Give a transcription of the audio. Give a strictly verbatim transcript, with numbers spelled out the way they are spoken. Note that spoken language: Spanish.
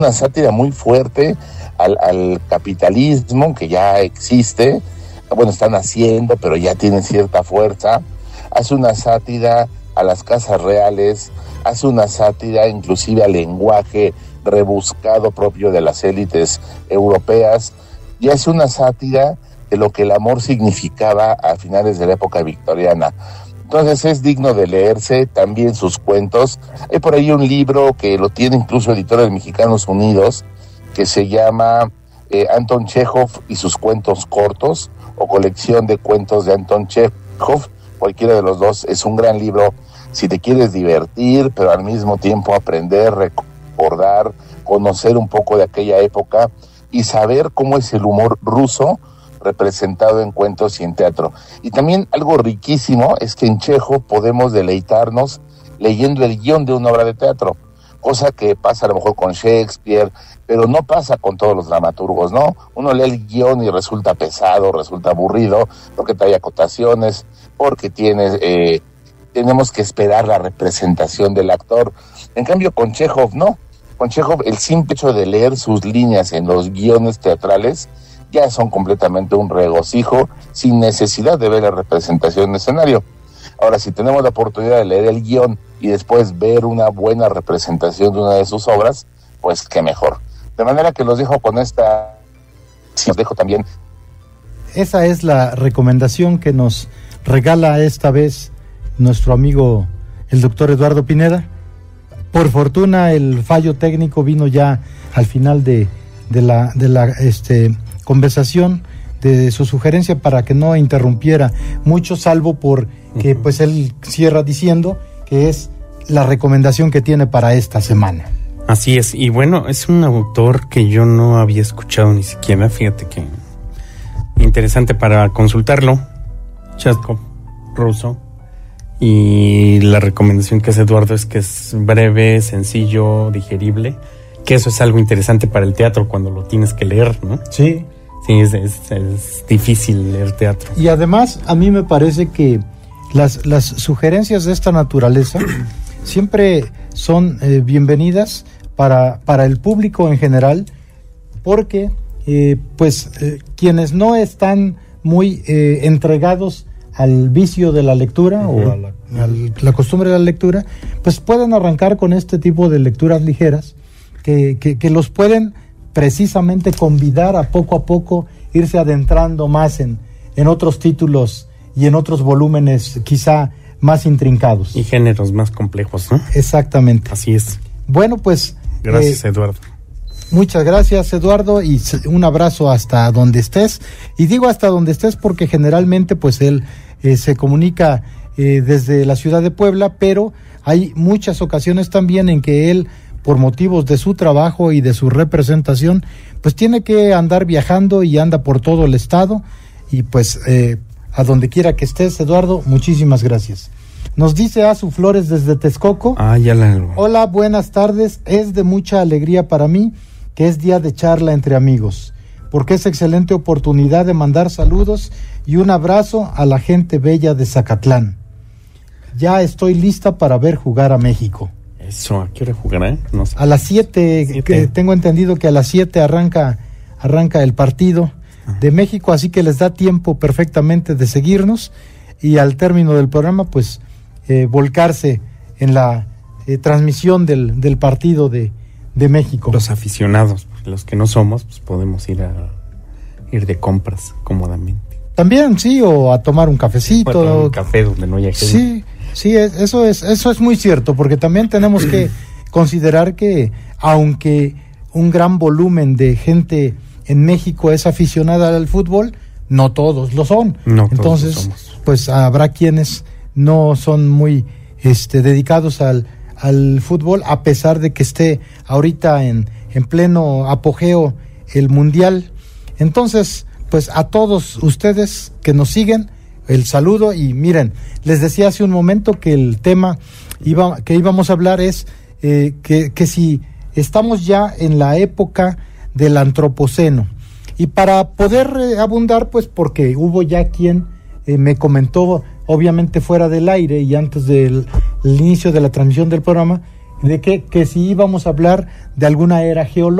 una sátira muy fuerte al, al capitalismo que ya existe, bueno, están haciendo, pero ya tienen cierta fuerza. Hace una sátira a las casas reales, hace una sátira inclusive al lenguaje rebuscado propio de las élites europeas, y hace una sátira de lo que el amor significaba a finales de la época victoriana. Entonces es digno de leerse, también sus cuentos. Hay por ahí un libro que lo tiene incluso Editores Mexicanos Unidos, que se llama eh, Anton Chekhov y sus cuentos cortos, o colección de cuentos de Anton Chekhov. Cualquiera de los dos es un gran libro si te quieres divertir, pero al mismo tiempo aprender, recordar, conocer un poco de aquella época y saber cómo es el humor ruso representado en cuentos y en teatro. Y también algo riquísimo es que en Chekhov podemos deleitarnos leyendo el guión de una obra de teatro, cosa que pasa a lo mejor con Shakespeare, pero no pasa con todos los dramaturgos, ¿no? Uno lee el guión y resulta pesado, resulta aburrido, porque trae acotaciones, porque tiene, eh, tenemos que esperar la representación del actor. En cambio, con Chekhov, no. Con Chekhov, el simple hecho de leer sus líneas en los guiones teatrales ya son completamente un regocijo, sin necesidad de ver la representación en escenario. Ahora, si tenemos la oportunidad de leer el guión y después ver una buena representación de una de sus obras, pues qué mejor. De manera que los dejo con esta, si los dejo también. Esa es la recomendación que nos regala esta vez nuestro amigo el doctor Eduardo Pineda. Por fortuna el fallo técnico vino ya al final de, de la, de la este, conversación, de su sugerencia, para que no interrumpiera mucho, salvo por que uh-huh. pues él cierra diciendo que es la recomendación que tiene para esta semana. Así es, y bueno, es un autor que yo no había escuchado ni siquiera, fíjate que interesante para consultarlo, Chekhov, ruso, y la recomendación que hace Eduardo es que es breve, sencillo, digerible, que eso es algo interesante para el teatro cuando lo tienes que leer, ¿no? Sí. Sí, es, es, es difícil leer teatro. Y además, a mí me parece que las, las sugerencias de esta naturaleza siempre son eh, bienvenidas para, para el público en general, porque eh, pues eh, quienes no están muy eh, entregados al vicio de la lectura uh-huh. o a la, a la costumbre de la lectura, pues pueden arrancar con este tipo de lecturas ligeras que, que, que los pueden precisamente convidar a poco a poco irse adentrando más en, en otros títulos y en otros volúmenes quizá más intrincados. Y géneros más complejos, ¿no? Exactamente. Así es. Bueno, pues... Gracias, eh, Eduardo. Muchas gracias, Eduardo, y un abrazo hasta donde estés. Y digo hasta donde estés porque generalmente pues él eh, se comunica eh, desde la ciudad de Puebla, pero hay muchas ocasiones también en que él, por motivos de su trabajo y de su representación, pues tiene que andar viajando y anda por todo el estado. Y pues eh, a donde quiera que estés, Eduardo, muchísimas gracias. Nos dice Azu Flores desde Texcoco. Ah, ya la... Hola, buenas tardes. Es de mucha alegría para mí que es día de charla entre amigos, porque es excelente oportunidad de mandar saludos y un abrazo a la gente bella de Zacatlán. Ya estoy lista para ver jugar a México. Eso, ¿a qué hora jugará? No sé. A las siete, que tengo entendido que a las siete arranca, arranca el partido ah. de México, así que les da tiempo perfectamente de seguirnos y al término del programa, pues, eh, volcarse en la eh, transmisión del, del partido de, de México. Los aficionados, los que no somos, pues podemos ir a ir de compras cómodamente. También, sí, o a tomar un cafecito. Bueno, un café donde no haya gente. Sí, sí, eso es, eso es muy cierto, porque también tenemos que considerar que, aunque un gran volumen de gente en México es aficionada al fútbol, no todos lo son. No Entonces, todos lo somos. Pues habrá quienes no son muy este, dedicados al, al fútbol, a pesar de que esté ahorita en, en pleno apogeo el Mundial. Entonces, pues a todos ustedes que nos siguen, el saludo. Y miren, les decía hace un momento que el tema iba, que íbamos a hablar es eh, que, que si estamos ya en la época del antropoceno. Y para poder eh, abundar, pues porque hubo ya quien eh, me comentó, obviamente fuera del aire y antes del el inicio de la transmisión del programa, de que, que si íbamos a hablar de alguna era geológica.